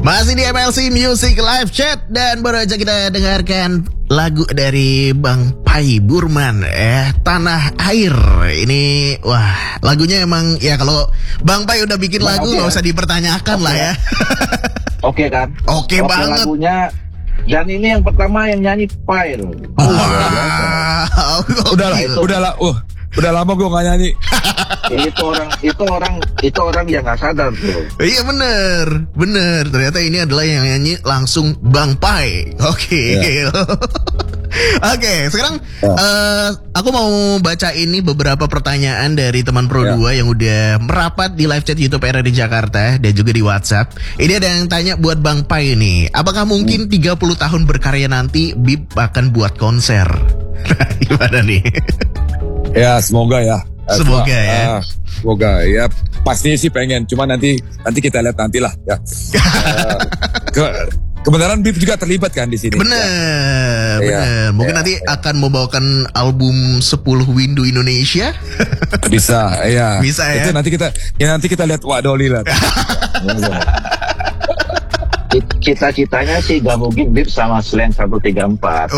Masih di MLC Music Live Chat dan baru aja kita dengarkan lagu dari Bang Pai Burman, Tanah Air. Ini wah, lagunya emang ya kalau Bang Pai udah bikin lagu nggak usah dipertanyakan lah ya. Oke kan? Oke banget. Lagunya. Dan ini yang pertama yang nyanyi Pai. Udah lama gue gak nyanyi. itu orang yang nggak sadar tuh. Iya bener. Ternyata ini adalah yang nyanyi langsung Bang Pai. Oke. Ya. Oke, sekarang aku mau baca ini beberapa pertanyaan dari teman Pro 2 yang udah merapat di live chat YouTube RRI Jakarta dan juga di WhatsApp. Ini ada yang tanya buat Bang Pai nih, apakah mungkin 30 tahun berkarya nanti Bip akan buat konser? Gimana nih? Ya semoga ya. Semoga ya. Pastinya sih pengen. Cuma nanti kita lihat nantilah ya. Kebenaran Bip juga terlibat kan di sini. Bener. Mungkin nanti akan membawakan album 10 Windu Indonesia. Bisa ya. Bisa ya. Itu nanti kita lihat Wak Doli lah. Cita-citanya sih gabungin Bip sama Slang 134.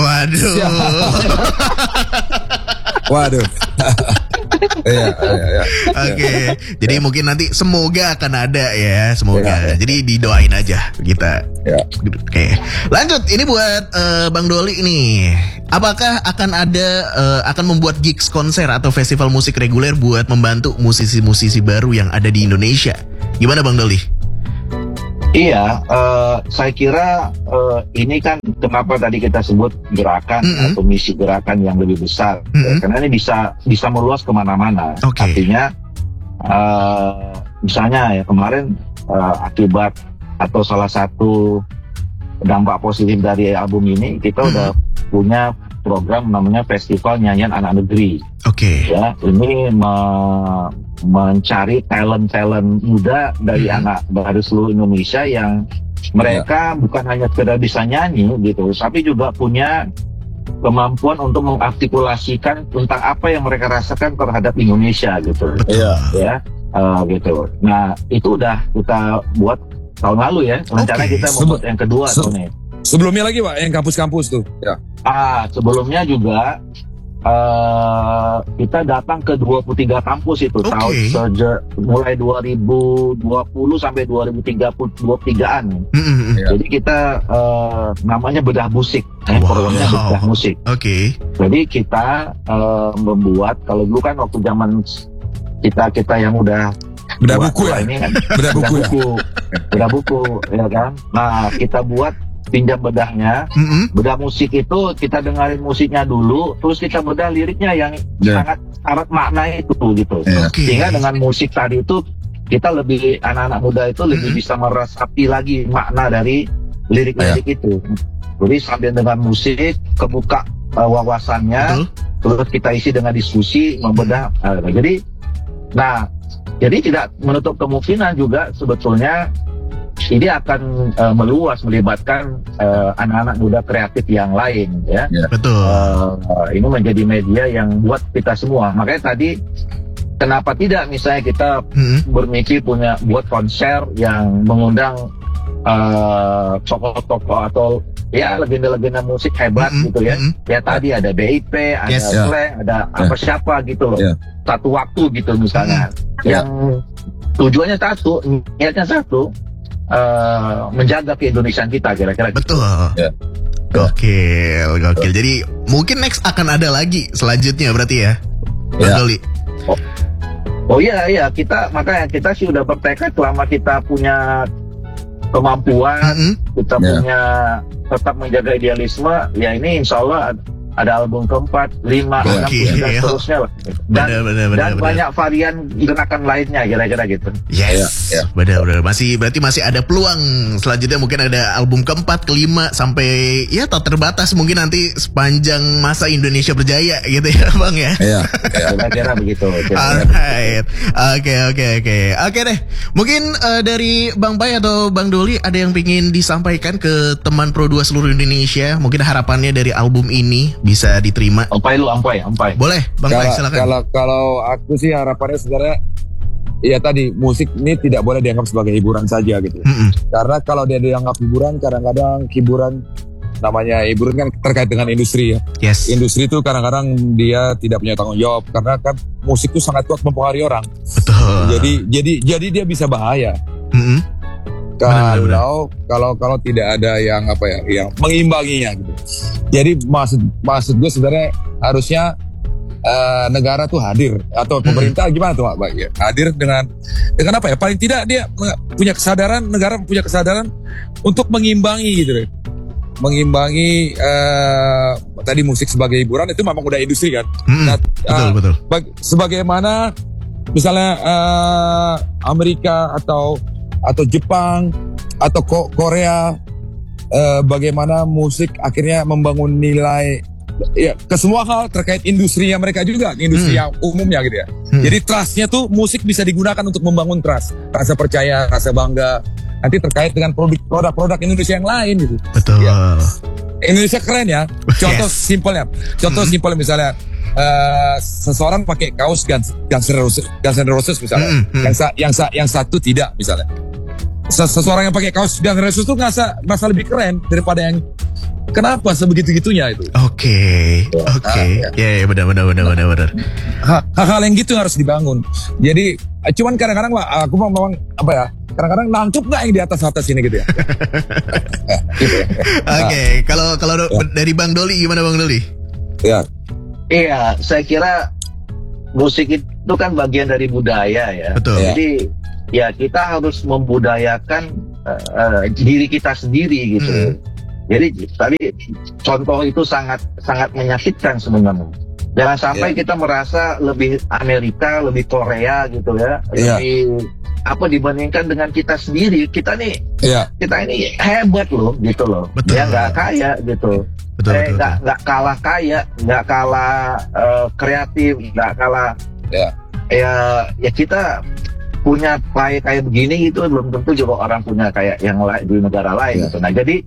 Waduh. Iya. Oke. Jadi mungkin nanti semoga akan ada ya, semoga. Jadi didoain aja kita. Ya. Oke. Lanjut, ini buat Bang Doli nih. Apakah akan membuat gigs konser atau festival musik reguler buat membantu musisi-musisi baru yang ada di Indonesia? Gimana Bang Doli? Iya, saya kira ini kan kenapa tadi kita sebut gerakan atau misi gerakan yang lebih besar, karena ini bisa meluas kemana-mana. Okay. Artinya, misalnya ya kemarin akibat atau salah satu dampak positif dari album ini kita udah punya program namanya Festival Nyanyian Anak Negeri. Oke. Ya, ini mencari talent muda dari anak dari seluruh Indonesia yang mereka bukan hanya sekedar bisa nyanyi gitu, tapi juga punya kemampuan untuk mengartikulasikan tentang apa yang mereka rasakan terhadap Indonesia gitu. Iya. Gitu. Nah, itu udah kita buat tahun lalu ya. Rencana kita membuat yang kedua tahun ini. Sebelumnya lagi Pak, yang kampus-kampus tuh. Ya. Sebelumnya juga kita datang ke 23 kampus itu tahun mulai 2020 sampai 2023-an. Jadi kita namanya bedah musik, programnya bedah musik. Jadi kita membuat, kalau dulu kan waktu zaman kita yang udah bedah buku ya, ini kan bedah buku ya kan. Nah, kita buat pinjam bedahnya, bedah musik itu kita dengerin musiknya dulu, terus kita bedah liriknya yang sangat syarat makna itu gitu. Sehingga dengan musik tadi itu kita lebih, anak-anak muda itu lebih bisa meresapi lagi makna dari lirik-lirik itu. Jadi sambil dengan musik kebuka wawasannya, terus kita isi dengan diskusi, membedah. Jadi tidak menutup kemungkinan juga sebetulnya ini akan meluas, melibatkan anak-anak muda kreatif yang lain ya. Betul. Ini menjadi media yang buat kita semua. Makanya tadi kenapa tidak misalnya kita bermimpi buat konser yang mengundang tokoh-tokoh atau ya legenda-legenda musik hebat gitu ya. Ya tadi ada BIP, ada Slang, ada apa siapa gitu loh. Satu waktu gitu misalnya. Yang tujuannya satu, niatnya satu. Menjaga keindonesiaan kita kira-kira. Betul. Gokil. Jadi mungkin next akan ada lagi selanjutnya berarti ya, Bang Doli. Oh iya, makanya kita sih udah bertekad selama kita punya kemampuan, kita punya tetap menjaga idealisme, ya ini insya Allah ada album keempat, 5, 6, dan seterusnya lah. Dan banyak varian gerakan lainnya kira-kira gitu. Yes. Benar. Berarti masih ada peluang selanjutnya, mungkin ada album keempat, kelima sampai ya tak terbatas mungkin nanti sepanjang masa Indonesia berjaya gitu ya Bang ya. Kira-kira begitu. Alright. Oke deh. Mungkin dari Bang Pai atau Bang Doli ada yang ingin disampaikan ke teman Pro 2 seluruh Indonesia, mungkin harapannya dari album ini bisa diterima. Ampai. Boleh, Bang Pai silakan. Kalau aku sih harapannya sebenarnya ya tadi musik ini tidak boleh dianggap sebagai hiburan saja gitu. Karena kalau dia dianggap hiburan, kadang-kadang hiburan namanya hiburan kan terkait dengan industri ya. Yes. Industri itu kadang-kadang dia tidak punya tanggung jawab karena kan musik itu sangat kuat mempengaruhi orang. Betul. Jadi dia bisa bahaya. Kalau tidak ada yang yang mengimbanginya gitu. Jadi maksud gue sebenarnya harusnya negara tuh hadir atau pemerintah gimana tuh Pak ya? Hadir dengan apa ya? Paling tidak dia punya kesadaran, negara punya kesadaran untuk mengimbangi gitu deh. Mengimbangi tadi musik sebagai hiburan itu memang udah industri kan. Betul. Sebagaimana misalnya Amerika atau Jepang atau Korea, bagaimana musik akhirnya membangun nilai ya ke semua hal terkait industrinya mereka juga, industri yang umumnya gitu ya. Jadi trustnya tuh musik bisa digunakan untuk membangun trust, rasa percaya, rasa bangga. Nanti terkait dengan produk-produk Indonesia yang lain gitu. Betul. Ya. Indonesia keren ya. Contoh simpelnya misalnya seseorang pakai kaos Guns N' Roses misalnya, yang satu tidak misalnya. Seseorang yang pakai kaos Guns N' Roses itu ngerasa lebih keren daripada yang kenapa sebegitu-gitunya itu. Oke. Ya, benar. Hal-hal yang gitu harus dibangun. Jadi cuman kadang-kadang aku memang kadang-kadang nangkep nggak yang di atas ini gitu ya. Oke. Kalau dari Bang Doli gimana Bang Doli? Ya. Iya, saya kira musik itu kan bagian dari budaya ya. Betul. Jadi ya kita harus membudayakan diri kita sendiri gitu. Jadi tadi contoh itu sangat menyakitkan sebenarnya. Jangan sampai kita merasa lebih Amerika, lebih Korea gitu ya, lebih dibandingkan dengan kita sendiri. Kita nih, kita ini hebat loh gitu loh. Betul. Ya nggak kaya gitu. Nggak kalah kaya, nggak kalah kreatif, nggak kalah. Ya kita punya kayak begini gitu, belum tentu juga orang punya kayak yang di negara lain gitu. Nah jadi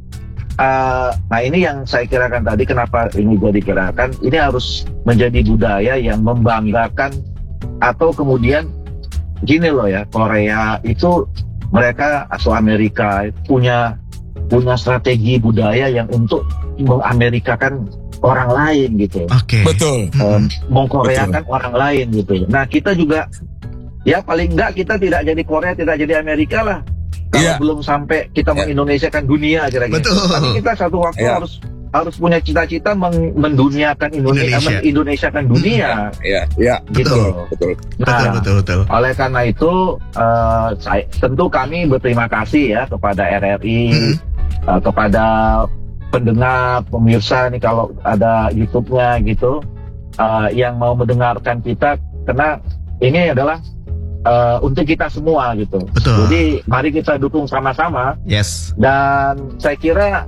ini yang saya kirakan tadi, kenapa ini gue dikirakan, ini harus menjadi budaya yang membanggakan. Atau kemudian gini loh ya, Korea itu mereka atau Amerika punya strategi budaya yang untuk mengamerikakan orang lain gitu. Oke. Betul. Mengkoreakan orang lain gitu. Nah kita juga ya paling enggak kita tidak jadi Korea, tidak jadi Amerika lah. Kalau belum sampai kita mengindonesiakan dunia kira-kira. Betul. Tapi kita satu waktu harus punya cita-cita menduniakan Indonesiakan dunia. Iya. Gitu. Betul. Nah, betul. Oleh karena itu tentu kami berterima kasih ya kepada RRI, kepada pendengar, pemirsa nih kalau ada YouTube-nya gitu, yang mau mendengarkan kita, karena ini adalah untuk kita semua gitu. Betul. Jadi mari kita dukung sama-sama. Yes. Dan saya kira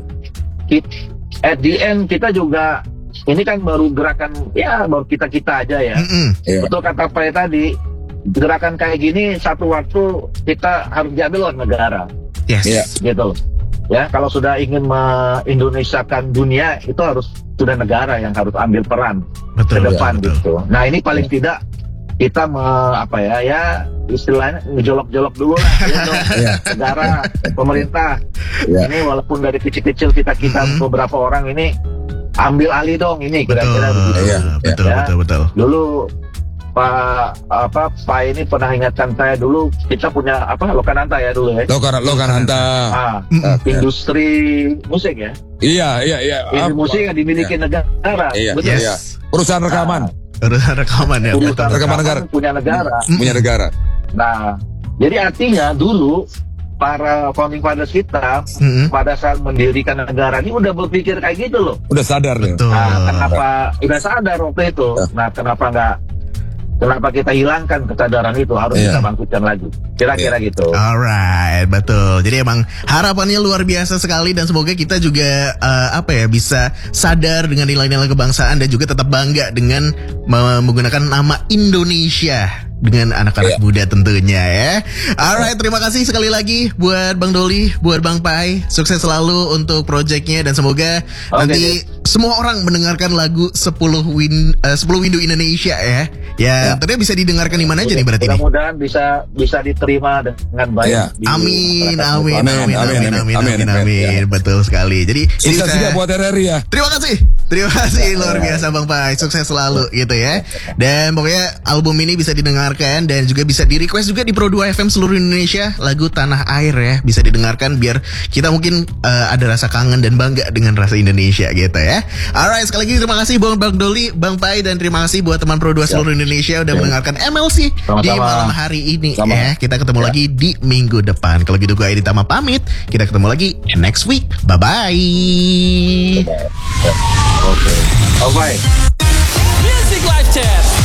at the end kita juga ini kan baru gerakan baru kita aja ya. Betul kata Pak tadi, gerakan kayak gini satu waktu kita harus diambil oleh negara. Yes. Gitu. Ya kalau sudah ingin mengindonesiakan dunia itu sudah negara yang harus ambil peran ke depan gitu. Nah ini paling tidak kita istilahnya ngejolok-jolok dulu lah negara, pemerintah. Ini walaupun dari kecil-kecil kita beberapa orang ini ambil alih dong ini kira-kira begitu. Betul. Dulu Pak ini pernah ingatkan saya dulu kita punya Lokananta ya dulu ya. Lokananta. Industri musik ya. Iya. Industri musik yang dimiliki negara. Betul. Yes. Perusahaan rekaman. Rekaman ya. Rekaman negara. Punya negara. Nah, jadi artinya dulu para founding fathers kita pada saat mendirikan negara ini udah berpikir kayak gitu loh. Udah sadar deh. Nah, kenapa udah sadar waktu itu? Nah, kenapa kita hilangkan kesadaran itu, harus kita bangkitkan lagi. Kira-kira gitu. Alright, betul. Jadi emang harapannya luar biasa sekali, dan semoga kita juga bisa sadar dengan nilai-nilai kebangsaan dan juga tetap bangga dengan menggunakan nama Indonesia. dengan anak-anak muda tentunya ya. Alright, terima kasih sekali lagi buat Bang Doli, buat Bang Pai. Sukses selalu untuk projectnya dan semoga nanti semua orang mendengarkan lagu 10 Windu Indonesia ya. Ya, tentunya bisa didengarkan di mana aja nih berarti nih? Mudah-mudahan bisa diterima dengan baik. Amin. Ya. Betul sekali. Jadi ini juga buat RRI ya. Terima kasih luar biasa Bang Pai. Sukses selalu gitu ya. Dan pokoknya album ini bisa didengarkan dan juga bisa di request juga di Pro 2 FM seluruh Indonesia, lagu Tanah Air ya, bisa didengarkan biar kita mungkin ada rasa kangen dan bangga dengan rasa Indonesia gitu ya. Alright, sekali lagi terima kasih buat Bang Doli, Bang Pai, dan terima kasih buat teman Pro 2 seluruh Indonesia udah mendengarkan MLC di malam hari ini ya. Kita ketemu lagi di minggu depan. Kalau gitu gue Editama pamit. Kita ketemu lagi next week. Bye bye. Oke. Bye. Music Live Chat.